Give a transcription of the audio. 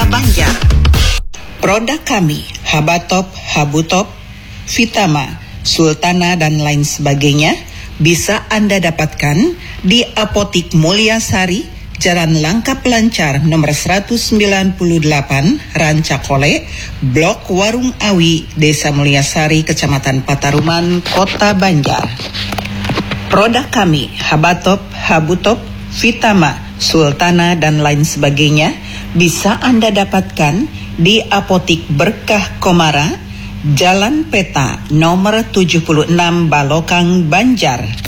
Banjar. Produk kami, Habatop, Habutop, Vitama, Sultana, dan lain sebagainya bisa Anda dapatkan di Apotik Mulyasari, Jalan Langkap Lancar nomor 198, Rancakole, Blok Warung Awi, Desa Mulyasari, Kecamatan Pataruman, Kota Banjar. Produk kami, Habatop, Habutop, Vitama, Sultana, dan lain sebagainya bisa Anda dapatkan di Apotik Berkah Komara, Jalan Peta nomor 76, Balokang, Banjar.